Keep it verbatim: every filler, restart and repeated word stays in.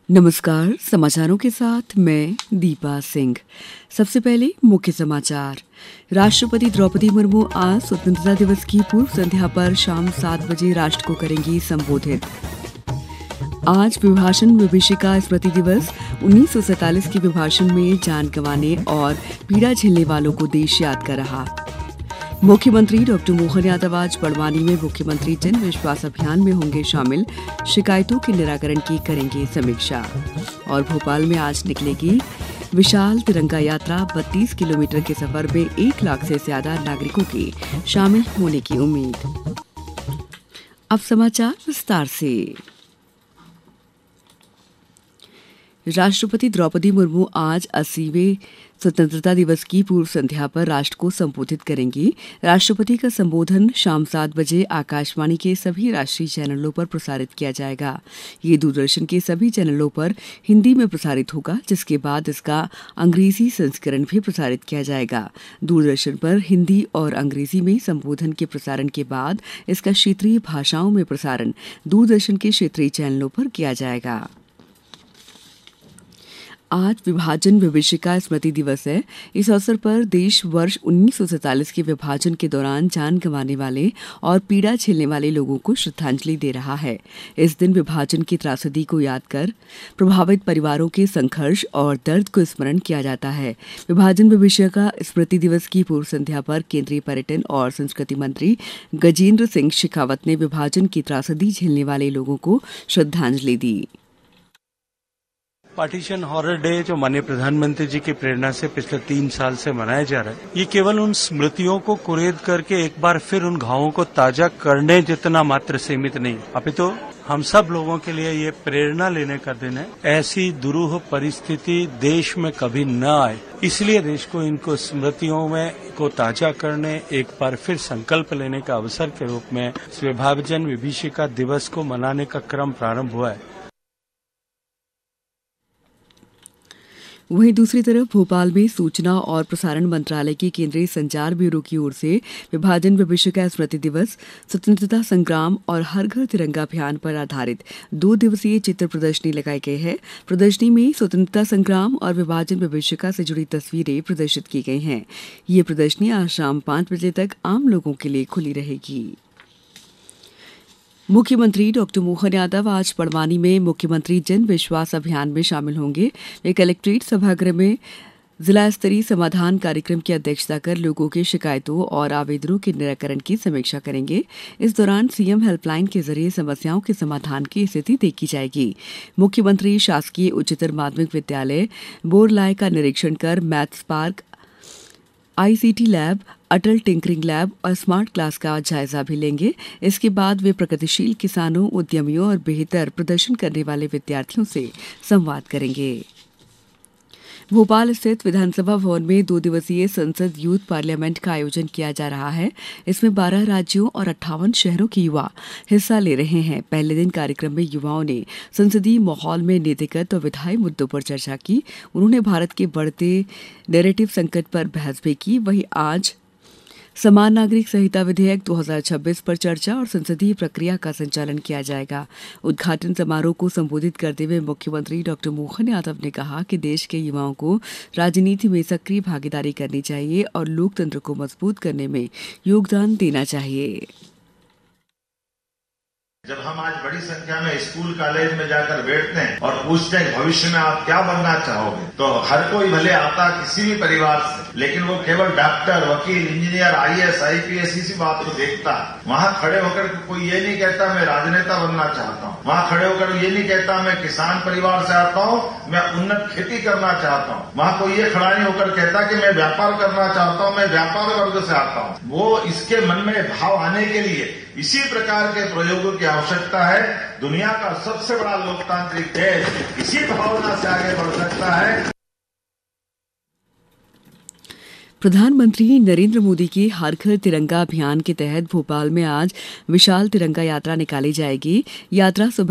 नमस्कार। समाचारों के साथ मैं दीपा सिंह। सबसे पहले मुख्य समाचार। राष्ट्रपति द्रौपदी मुर्मू आज स्वतंत्रता दिवस की पूर्व संध्या पर शाम सात बजे राष्ट्र को करेंगी संबोधित। आज विभाषण विभीषिका स्मृति दिवस। उन्नीस सौ सैंतालीस के विभाषण में जान गंवाने और पीड़ा झेलने वालों को देश याद कर रहा। मुख्यमंत्री डॉक्टर मोहन यादव आज बड़वानी में मुख्यमंत्री जन विश्वास अभियान में होंगे शामिल। शिकायतों के निराकरण की करेंगे समीक्षा। और भोपाल में आज निकलेगी विशाल तिरंगा यात्रा। बत्तीस किलोमीटर के सफर में एक लाख से ज्यादा नागरिकों के शामिल होने की उम्मीद। अब समाचार विस्तार से। राष्ट्रपति द्रौपदी मुर्मू आज अस्सीवें स्वतंत्रता दिवस की पूर्व संध्या पर राष्ट्र को संबोधित करेंगी। राष्ट्रपति का संबोधन शाम सात बजे आकाशवाणी के सभी राष्ट्रीय चैनलों पर प्रसारित किया जाएगा। ये दूरदर्शन के सभी चैनलों पर हिंदी में प्रसारित होगा, जिसके बाद इसका अंग्रेजी संस्करण भी प्रसारित किया जाएगा। दूरदर्शन पर हिंदी और अंग्रेजी में संबोधन के प्रसारण के बाद इसका क्षेत्रीय भाषाओं में प्रसारण दूरदर्शन के क्षेत्रीय चैनलों पर किया जाएगा। आज विभाजन विभीषिका स्मृति दिवस है। इस अवसर पर देश वर्ष उन्नीस सौ सैंतालीस के विभाजन के दौरान जान गंवाने वाले और पीड़ा झेलने वाले लोगों को श्रद्धांजलि दे रहा है। इस दिन विभाजन की त्रासदी को याद कर प्रभावित परिवारों के संघर्ष और दर्द को स्मरण किया जाता है। विभाजन विभीषिका स्मृति दिवस की पूर्व संध्या पर केंद्रीय पर्यटन और संस्कृति मंत्री गजेंद्र सिंह शेखावत ने विभाजन की त्रासदी झेलने वाले लोगों को श्रद्धांजलि दी। पार्टीशन हॉरर डे जो माननीय प्रधानमंत्री जी की प्रेरणा से पिछले तीन साल से मनाया जा रहा है, ये केवल उन स्मृतियों को कुरेद करके एक बार फिर उन घावों को ताजा करने जितना मात्र सीमित नहीं, अपितु तो हम सब लोगों के लिए ये प्रेरणा लेने का दिन है। ऐसी दुरूह परिस्थिति देश में कभी न आए, इसलिए देश को इनको स्मृतियों में को ताजा करने, एक बार फिर संकल्प लेने का अवसर के रूप में विभाजन विभीषिका दिवस को मनाने का क्रम प्रारंभ हुआ है। वहीं दूसरी तरफ भोपाल में सूचना और प्रसारण मंत्रालय की केंद्रीय संचार ब्यूरो की ओर से विभाजन विभीषिका स्मृति दिवस, स्वतंत्रता संग्राम और हर घर तिरंगा अभियान पर आधारित दो दिवसीय चित्र प्रदर्शनी लगाई गई है। प्रदर्शनी में स्वतंत्रता संग्राम और विभाजन विभीषिका से जुड़ी तस्वीरें प्रदर्शित की गई हैं। ये प्रदर्शनी आज शाम पांच बजे तक आम लोगों के लिए खुली रहेगी। मुख्यमंत्री डॉक्टर मोहन यादव आज बड़वानी में मुख्यमंत्री जन विश्वास अभियान में शामिल होंगे। वे कलेक्ट्रेट सभागृह में जिला स्तरीय समाधान कार्यक्रम की अध्यक्षता कर लोगों की शिकायतों और आवेदनों के निराकरण की समीक्षा करेंगे। इस दौरान सीएम हेल्पलाइन के जरिए समस्याओं के समाधान की स्थिति देखी जाएगी। मुख्यमंत्री शासकीय उच्चतर माध्यमिक विद्यालय बोरलाय का निरीक्षण कर मैथ्स पार्क, आईसीटी लैब, अटल टिंकरिंग लैब और स्मार्ट क्लास का जायजा भी लेंगे। इसके बाद वे प्रगतिशील किसानों, उद्यमियों और बेहतर प्रदर्शन करने वाले विद्यार्थियों से संवाद करेंगे। भोपाल स्थित विधानसभा भवन में दो दिवसीय संसद यूथ पार्लियामेंट का आयोजन किया जा रहा है। इसमें बारह राज्यों और अट्ठावन शहरों के युवा हिस्सा ले रहे हैं। पहले दिन कार्यक्रम में युवाओं ने संसदीय माहौल में नीतिगत और विधायी मुद्दों पर चर्चा की। उन्होंने भारत के बढ़ते नैरेटिव संकट पर बहस भी की। वहीं आज समान नागरिक संहिता विधेयक दो हज़ार छब्बीस पर चर्चा और संसदीय प्रक्रिया का संचालन किया जाएगा। उद्घाटन समारोह को संबोधित करते हुए मुख्यमंत्री डॉक्टर मोहन यादव ने कहा कि देश के युवाओं को राजनीति में सक्रिय भागीदारी करनी चाहिए और लोकतंत्र को मजबूत करने में योगदान देना चाहिए। जब हम आज बड़ी संख्या में स्कूल कॉलेज में जाकर बैठते हैं और पूछते हैं भविष्य में आप क्या बनना चाहोगे, तो हर कोई भले आता किसी भी परिवार से, लेकिन वो केवल डॉक्टर, वकील, इंजीनियर, आईएएस, आईपीएस इसी बात को देखता है। वहाँ खड़े होकर कोई ये नहीं कहता मैं राजनेता बनना चाहता हूँ। वहाँ खड़े होकर ये नहीं कहता मैं किसान परिवार से आता हूँ, मैं उन्नत खेती करना चाहता हूँ। वहाँ कोई ये खड़ा नहीं होकर कहता कि मैं व्यापार करना चाहता हूँ, मैं व्यापार वर्ग से आता हूँ। वो इसके मन में भाव आने के लिए इसी प्रकार के प्रयोगों की आवश्यकता है। दुनिया का सबसे बड़ा लोकतांत्रिक देश इसी भावना से आगे बढ़ सकता है। प्रधानमंत्री नरेंद्र मोदी के हर घर तिरंगा अभियान के तहत भोपाल में आज विशाल तिरंगा यात्रा निकाली जाएगी। यात्रा सुबह